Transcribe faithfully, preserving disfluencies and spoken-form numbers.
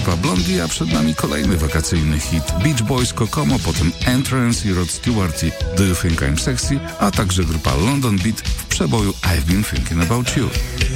grupa Blondie, a przed nami kolejny wakacyjny hit Beach Boys Kokomo, potem Entrance i Rod Stewart i Do You Think I'm Sexy, a także grupa London Beat w przeboju I've Been Thinking About You.